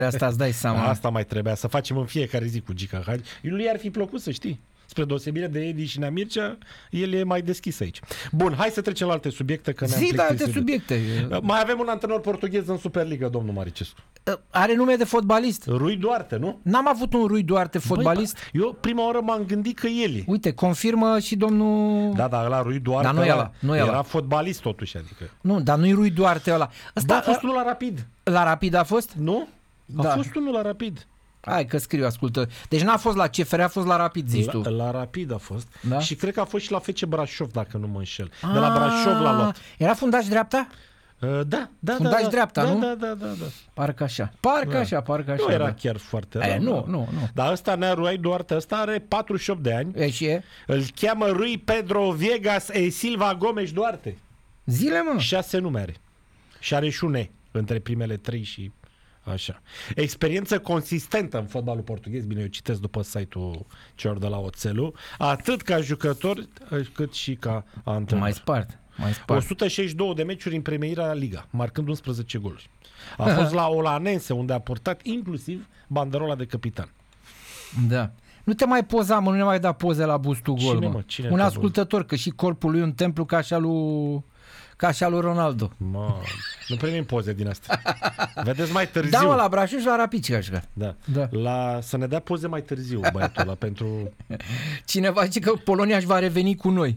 Asta îți dai seama. Asta mai trebuia să facem în fiecare zi cu Gica Hagi. Lui ar fi plăcut să știi. Spre deosebire de Edi și Nea Mircea, el e mai deschis aici. Bun, hai să trecem la alte subiecte. Că Zi la alte subiecte. Mai avem un antrenor portughez în Superliga, domnul Maricescu. Are nume de fotbalist? Rui Duarte, nu? N-am avut un Rui Duarte fotbalist? Băi, eu prima oară m-am gândit că el e. Uite, confirmă și domnul... Da, dar ăla Rui Duarte dar nu era fotbalist totuși, adică. Nu, dar nu-i Rui Duarte ăla. Ăsta a fost unul la Rapid. La Rapid a fost? Nu? A fost unul la Rapid. Hai că scriu, ascultă. Deci n-a fost la CFR, a fost la Rapid, zici tu. La Rapid a fost. Da? Și cred că a fost și la FC Brașov, dacă nu mă înșel. De la Brașov l-a luat. Era fundaș dreapta? Da. Fundaș dreapta, nu? Da. Parcă așa. Parcă așa. Nu era chiar foarte rău. Nu. Dar ăsta, Rui Duarte, ăsta are 48 de ani. Și e? Îl cheamă Rui Pedro Viegas e Silva Gomes Duarte. Zile, mă. 6 nume are. Și are și un E între primele 3 și... Așa. Experiență consistentă în fotbalul portughez, bine, eu citesc după site-ul celor de la Oțelu, atât ca jucător, cât și ca antrenor. Mai spart. 162 de meciuri în Primera Liga, marcând 11 goluri. A fost la Olanense, unde a purtat inclusiv banderola de capitan. Da. Nu te mai poza, mă, nu ne mai da poze la bustul gol, Cine un ascultător, că și corpul lui e un templu ca și al lui Ronaldo. Nu primim poze din astea. Vedeți mai târziu. Da, mă, la Brașov și la Rapid. Da. Să ne dea poze mai târziu, băiatul ăla, pentru... Cineva zice că Polonia își va reveni cu noi.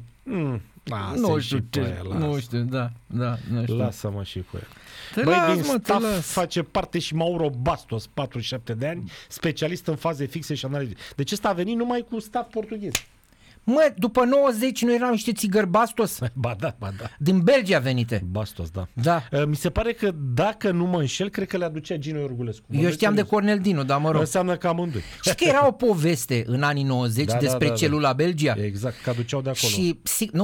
Nu știu, da. Nu știu. Lasă-mă și cu el. Din staff face parte și Mauro Bastos, 47 de ani, specialist în faze fixe și analize. Deci ăsta a venit numai cu staff portughez. Mă, după 90 nu erau niște țigări Bastos? Ba da. Din Belgia venite. Bastos, da. Mi se pare că, dacă nu mă înșel, cred că le aducea Gino Iorgulescu. Eu știam de Cornel Dinu, dar mă rog. Înseamnă că amândoi. Și că era o poveste în anii 90 despre celula Belgia. Exact, că aduceau de acolo. Și,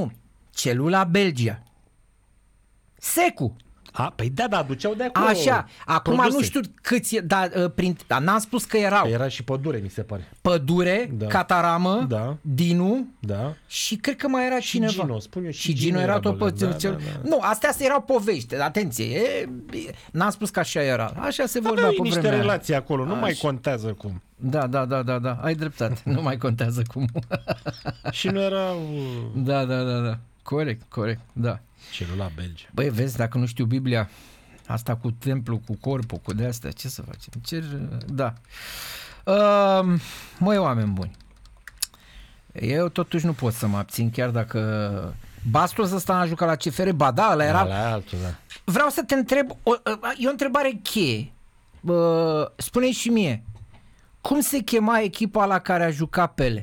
celula Belgia. Secu. Păi da, aduceau de acolo. Așa, acum produse. Nu știu câți, dar n-am spus că erau. Era și Pădure, mi se pare. Pădure, Cataramă, Dinu, și cred că mai era și cineva. Gino, spun eu, și Gino era tot Nu, astea erau povești, atenție, n-am spus că așa era. Așa se vorbea pe vremea. Niște relații acolo, nu mai contează cum. Da, ai dreptate, nu mai contează cum. Și nu erau... Da. Corect, da. Celula Belgia. Băi, vezi, dacă nu știu Biblia, asta cu templu, cu corpul, cu de-astea, ce să facem? Da. Măi, oameni buni, eu totuși nu pot să mă abțin, chiar dacă Bastos ăsta n-a jucat la CFR, ba da, ăla era... La altul, da. Vreau să te întreb, e o întrebare cheie. Spune-i și mie, cum se chema echipa la care a jucat Pele?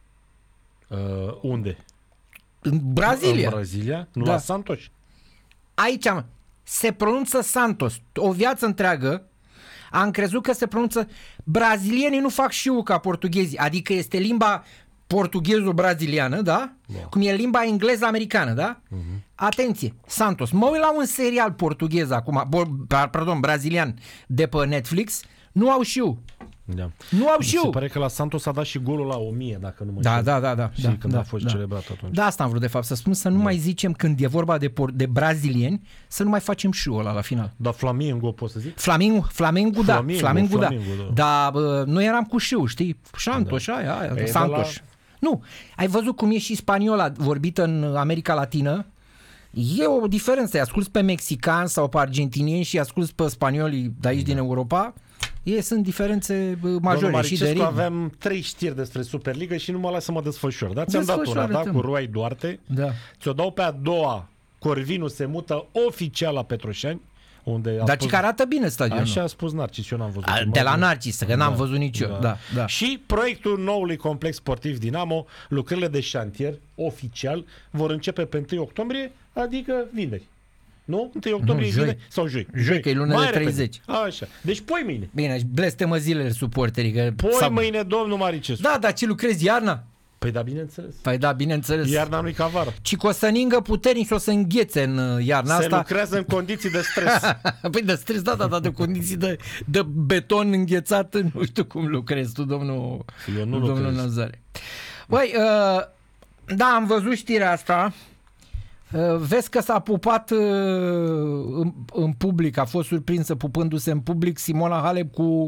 Unde? În Brazilia. În Brazilia? Nu la Santos? Aici se pronunță Santos. O viață întreagă am crezut că se pronunță... Brazilienii nu fac șiu ca portughezii. Adică este limba portughezul-braziliană, da? Cum e limba engleză-americană, da? Atenție, Santos. Mă uit la un serial portughez acum, brazilian, de pe Netflix. Nu au șiu. Da. Nu au șiu. Se pare că la Santos a dat și golul la 1000, dacă nu mă știu. Da. Și când a fost celebrat atunci. Da, asta am vrut de fapt să spun, să nu mai zicem când e vorba de brazilieni, să nu mai facem șiu ăla la final. Dar Flamengo, poți să zic? Flamengo, da. Dar noi eram cu șiu, știi? Santos, aia, Santos. Nu, ai văzut cum e și spaniola vorbită în America Latină? E o diferență, îi asculți pe mexicani sau pe argentinieni și îi asculți pe spaniolii de aici din Europa. Sunt diferențe majore și de ritm. Aveam 3 știri despre Superliga și nu mă las să mă desfășor. Da? Ți-am dat una, cu Rui Duarte. Da. Ți-o dau pe a doua. Corvinu se mută oficial la Petroșani. Dar ce arată bine stadionul. Așa a spus Narcis, eu n-am văzut. De la Narcis, că n-am văzut nici eu. Da. Și proiectul noului complex sportiv Dinamo, lucrările de șantier oficial vor începe pe 1 octombrie, adică vineri. Nu? 1 octombrie joi. Sau joi. Joi, că e lună de 30. Așa. Deci poi mâine. Bine, blestemă zilele suporterii. Mâine, domnul Maricescu. Da, dar ce lucrezi iarna? Păi da, bineînțeles. Iarna nu-i ca vară. Ci că o să ningă puternic și o să înghețe în iarna asta. Se lucrează în condiții de stres. Păi de stres, de condiții de beton înghețat. Nu știu cum lucrezi tu, domnul Nazare. Băi, da, am văzut știrea asta. Vezi că s-a pupat în public, a fost surprinsă pupându-se în public Simona Halep cu